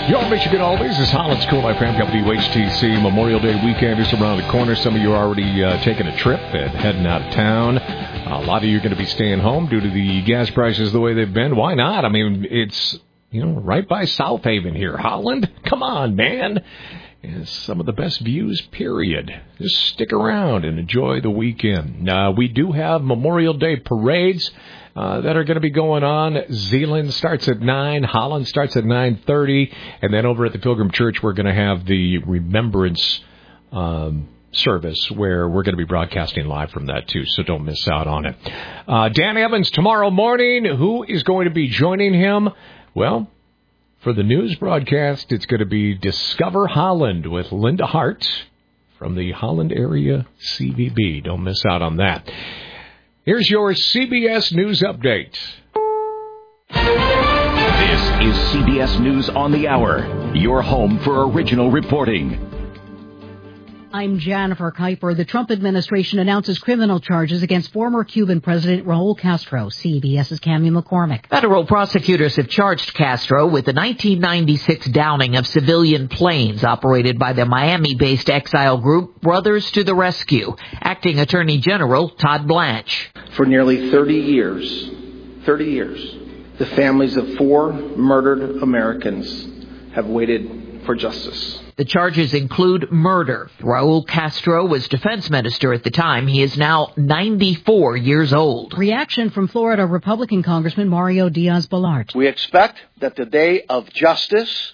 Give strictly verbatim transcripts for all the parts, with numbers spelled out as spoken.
Your Michigan Always is Holland's Cool Life F M, W H T C. Memorial Day weekend is around the corner. Some of you are already uh, taking a trip and heading out of town. A lot of you are going to be staying home due to the gas prices the way they've been. Why not? I mean, it's, you know, right by South Haven here. Holland? Come on, man. It's some of the best views, period. Just stick around and enjoy the weekend. Uh, we do have Memorial Day parades uh, that are going to be going on. Zeeland starts at nine. Holland starts at nine thirty. And then over at the Pilgrim Church, we're going to have the Remembrance um, service where we're going to be broadcasting live from that, too. So don't miss out on it. Uh, Dan Evans tomorrow morning. Who is going to be joining him? Well, for the news broadcast, it's going to be Discover Holland with Linda Hart from the Holland Area C V B. Don't miss out on that. Here's your C B S News Update. This is C B S News on the Hour, your home for original reporting. I'm Jennifer Kuiper. The Trump administration announces criminal charges against former Cuban President Raul Castro. CBS's Cammie McCormick. Federal prosecutors have charged Castro with the nineteen ninety-six downing of civilian planes operated by the Miami-based exile group Brothers to the Rescue. Acting Attorney General Todd Blanche. For nearly thirty years, thirty years, the families of four murdered Americans have waited for justice. The charges include murder. Raul Castro was defense minister at the time. He is now ninety-four years old. Reaction from Florida Republican Congressman Mario Diaz-Balart. We expect that the day of justice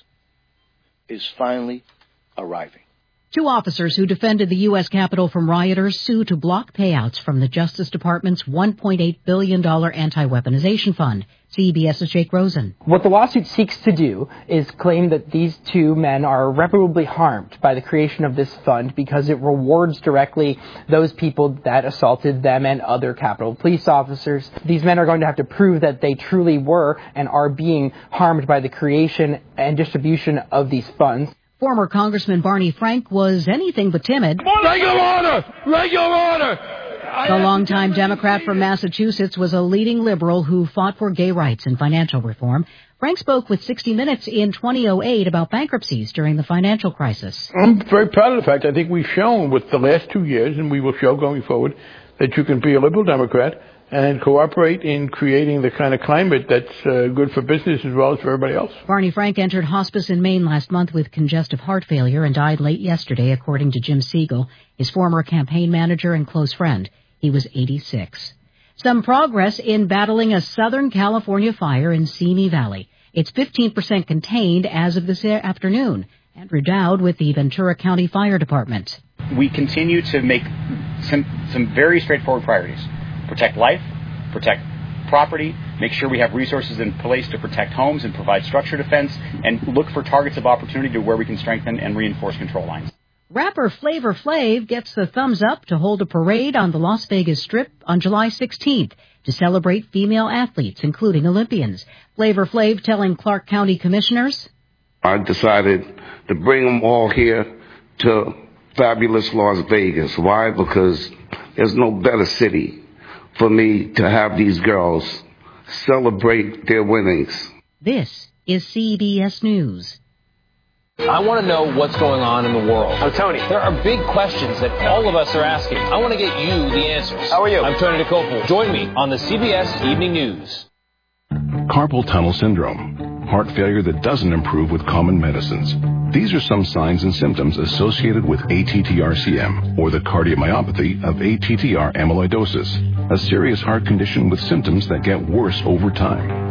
is finally arriving. Two officers who defended the U S Capitol from rioters sue to block payouts from the Justice Department's one point eight billion dollars anti-weaponization fund. CBS's Jake Rosen. What the lawsuit seeks to do is claim that these two men are irreparably harmed by the creation of this fund because it rewards directly those people that assaulted them and other Capitol police officers. These men are going to have to prove that they truly were and are being harmed by the creation and distribution of these funds. Former Congressman Barney Frank was anything but timid. Regular order! Regular order! The longtime Democrat from Massachusetts was a leading liberal who fought for gay rights and financial reform. Frank spoke with sixty minutes in two thousand eight about bankruptcies during the financial crisis. I'm very proud of the fact I think we've shown with the last two years, and we will show going forward, that you can be a liberal Democrat and cooperate in creating the kind of climate that's uh, good for business as well as for everybody else. Barney Frank entered hospice in Maine last month with congestive heart failure and died late yesterday, according to Jim Siegel, his former campaign manager and close friend. He was eighty-six. Some progress in battling a Southern California fire in Simi Valley. It's fifteen percent contained as of this afternoon. Andrew Dowd with the Ventura County Fire Department. We continue to make some, some very straightforward priorities. Protect life, protect property, make sure we have resources in place to protect homes and provide structure defense, and look for targets of opportunity to where we can strengthen and reinforce control lines. Rapper Flavor Flav gets the thumbs up to hold a parade on the Las Vegas Strip on July sixteenth to celebrate female athletes, including Olympians. Flavor Flav telling Clark County commissioners, I decided to bring them all here to fabulous Las Vegas. Why? Because there's no better city for me to have these girls celebrate their winnings. This is C B S News. I want to know what's going on in the world. I'm Tony. There are big questions that all of us are asking. I want to get you the answers. How are you? I'm Tony DeCopel. Join me on the C B S Evening News. Carpal tunnel syndrome, heart failure that doesn't improve with common medicines. These are some signs and symptoms associated with A T T R C M, or the cardiomyopathy of A T T R amyloidosis, a serious heart condition with symptoms that get worse over time.